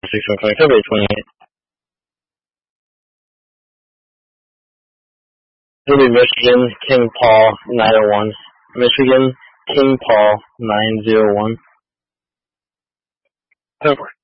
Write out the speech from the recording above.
6/20, February 28th. It'll be Michigan, King Paul, 901. Michigan, King Paul, 901.